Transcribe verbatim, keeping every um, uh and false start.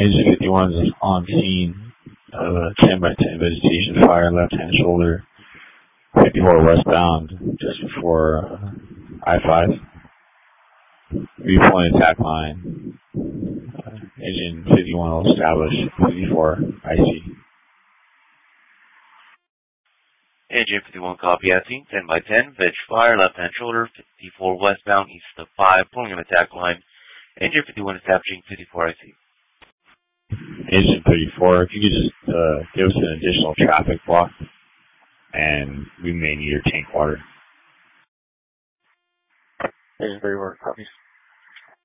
Engine fifty-one is on scene of a ten by ten vegetation fire left-hand shoulder, fifty-four westbound, just before uh, I five. Viewpoint attack line. Uh, engine fifty-one will establish fifty-four I C. Engine fifty-one copy asking, ten by ten, veg fire, left-hand shoulder, fifty-four westbound, east of five, pulling an attack line. Engine fifty-one establishing fifty-four I C. Engine thirty-four, if you could just uh, give us an additional traffic block, and we may need your tank water. Engine thirty-four, copy.